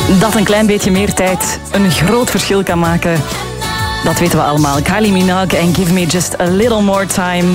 Dat een klein beetje meer tijd een groot verschil kan maken. Dat weten we allemaal. Kylie Minogue en Give Me Just a Little More Time.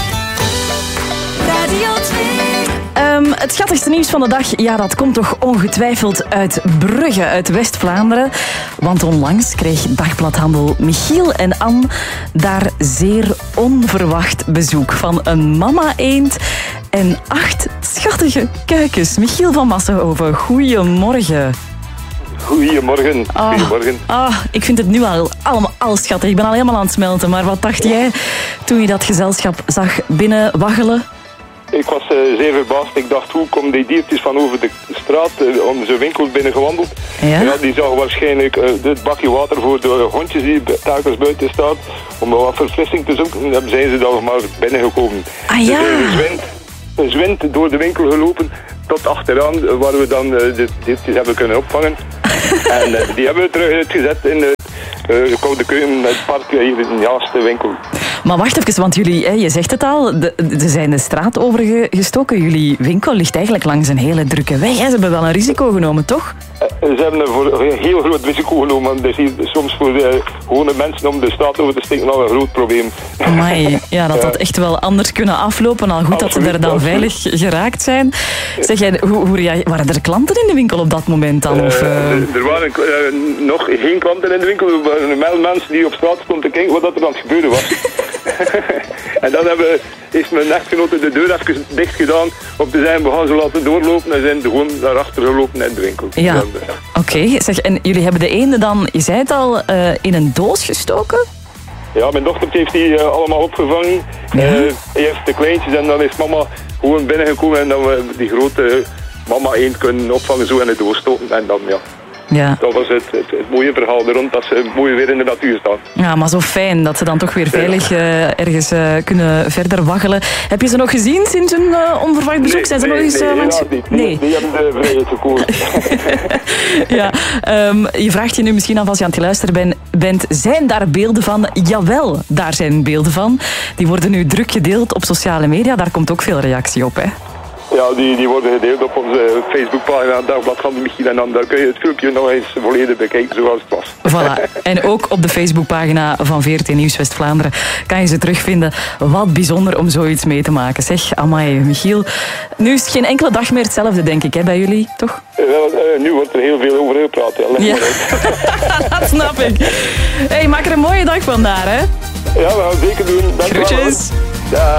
Radio 2. Het schattigste nieuws van de dag, ja, dat komt toch ongetwijfeld uit Brugge, uit West-Vlaanderen. Want onlangs kreeg dagbladhandel Michiel en Anne daar zeer onverwacht bezoek van een mama-eend en 8 schattige kuikens. Michiel van Massenhoven, goeiemorgen. Goedemorgen. Goedemorgen. Ik vind het nu al schattig. Ik ben al helemaal aan het smelten. Maar wat dacht jij toen je dat gezelschap zag binnenwaggelen? Ik was zeer verbaasd. Ik dacht, hoe komen die diertjes van over de straat onze winkel binnengewandeld? Ja? Ja, die zagen waarschijnlijk dit bakje water voor de hondjes die telkens buiten staan. Om wat verfrissing te zoeken. Dan zijn ze dan maar binnengekomen. Ah ja? Dus een zwind door de winkel gelopen tot achteraan, waar we dan de diertjes hebben kunnen opvangen. En die hebben we terug uitgezet in de koude keuken, het park hier in de naaste winkel. Maar wacht even, want jullie, je zegt het al, ze zijn de straat overgestoken. Jullie winkel ligt eigenlijk langs een hele drukke weg. Hè? Ze hebben wel een risico genomen, toch? Ze hebben een heel groot risico genomen. Want er is hier soms voor gewone mensen om de straat over te steken al een groot probleem. Amai, ja, dat had echt wel anders kunnen aflopen. Al goed dat ze er dan veilig geraakt zijn. Zeg jij, waren er klanten in de winkel op dat moment dan? Er waren nog geen klanten in de winkel. Er waren wel mensen die op straat stonden te kijken wat er aan het gebeuren was. En dan heeft mijn echtgenote de deur even dicht gedaan. Op te zijn, we gaan ze laten doorlopen. En zijn gewoon daarachter gelopen in de winkel. Ja, oké. Zeg, en jullie hebben de ene dan, je zei het al, in een doos gestoken? Ja, mijn dochter heeft die allemaal opgevangen. Ja. Eerst de kleintjes en dan is mama gewoon binnengekomen. En dan we die grote mama eend kunnen opvangen zo in de doos stoken. En dan, ja. Ja. Dat was het mooie verhaal er rond, dat ze mooi weer in de natuur staan. Ja, maar zo fijn dat ze dan toch weer veilig ergens kunnen verder waggelen. Heb je ze nog gezien sinds hun onverwacht bezoek? Nee, zijn ze nog eens langs? Nee, die hebben de vrijheid gekozen. Ja, je vraagt je nu misschien af als je aan het luisteren bent, zijn daar beelden van? Jawel, daar zijn beelden van. Die worden nu druk gedeeld op sociale media. Daar komt ook veel reactie op, hè? Ja, die worden gedeeld op onze Facebookpagina, Dagblad van Michiel. En dan daar kun je het filmpje nog eens volledig bekijken zoals het was. Voilà. En ook op de Facebookpagina van VRT Nieuws West-Vlaanderen kan je ze terugvinden. Wat bijzonder om zoiets mee te maken. Zeg, amai, Michiel. Nu is het geen enkele dag meer hetzelfde, denk ik, hè, bij jullie, toch? Nu wordt er heel veel over gepraat. Ja, dat snap ik. Hey, maak er een mooie dag van daar, hè? Ja, we gaan het zeker doen. Dank Groetjes. wel. Ja.